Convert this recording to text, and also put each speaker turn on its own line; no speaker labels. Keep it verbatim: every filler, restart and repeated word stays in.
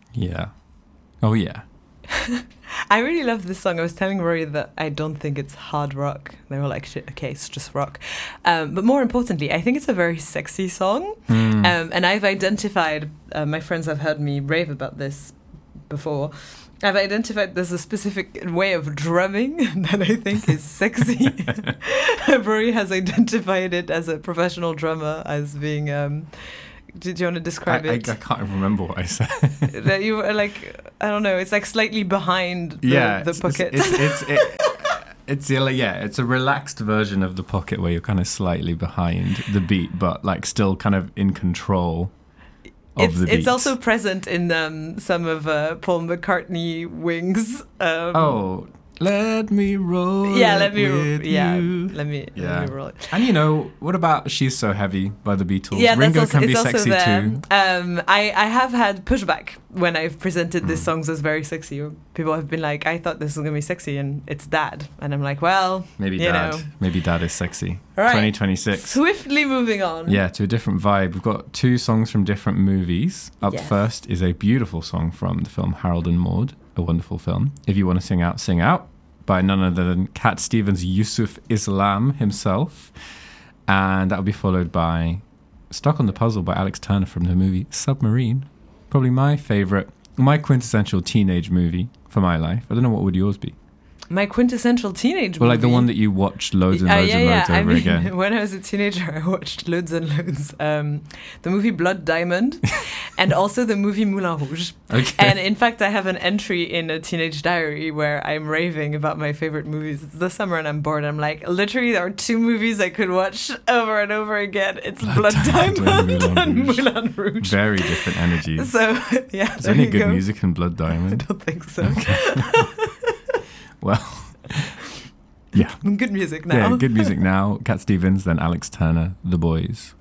Yeah. Oh, yeah.
I really love this song. I was telling Rory that I don't think it's hard rock. They were like, shit, okay, it's just rock. Um, but more importantly, I think it's a very sexy song.
Mm.
Um, and I've identified, uh, my friends have heard me rave about this before. I've identified there's a specific way of drumming that I think is sexy. Rory has identified it as a professional drummer as being... Um, Did you want to describe
I,
it?
I, I can't remember what I said.
That you were like, I don't know, it's like slightly behind the,
yeah,
the
it's,
pocket.
It's, it's, it's, it, it's, yeah, it's a relaxed version of the pocket where you're kind of slightly behind the beat, but like still kind of in control of
it's,
the beat.
It's also present in um, some of uh, Paul McCartney Wings. Um,
oh, let me roll.
Yeah, let me.
With
yeah,
you.
let me.
Yeah.
Let me roll it.
And you know, what about "She's So Heavy" by the Beatles?
Yeah,
Ringo
that's also,
can
it's
be
also
sexy
there.
too.
Um, I I have had pushback when I've presented these
Mm.
songs as very sexy. People have been like, I thought this was gonna be sexy, and it's Dad, and I'm like, well,
Maybe
you
Dad.
know.
Maybe Dad is sexy.
All right.
twenty twenty-six.
Swiftly moving on.
Yeah, to a different vibe. We've got two songs from different movies. Up
Yes.
first is a beautiful song from the film Harold and Maude, a wonderful film. If you want to sing out, sing out, by none other than Cat Stevens, Yusuf Islam himself. And that'll be followed by Stuck on the Puzzle by Alex Turner from the movie Submarine. Probably my favourite, my quintessential teenage movie for my life. I don't know, what would yours be?
My quintessential teenage
Well,
movie.
like the one that you watched loads and
Uh,
loads
yeah,
and
yeah.
loads
I
over
mean,
again.
when I was a teenager, I watched loads and loads. Um, the movie Blood Diamond, and also the movie Moulin Rouge.
Okay.
And in fact, I have an entry in a teenage diary where I'm raving about my favorite movies. It's the summer and I'm bored. I'm like, literally, there are two movies I could watch over and over again. It's Blood, Blood Diamond, Diamond and,
and Moulin,
Moulin Rouge.
Very different energies.
So, yeah.
Is there any good
go.
music in Blood Diamond?
I don't think so.
Okay. Well, yeah.
Good music now.
Yeah, good music now. Cat Stevens, then Alex Turner, The Boys.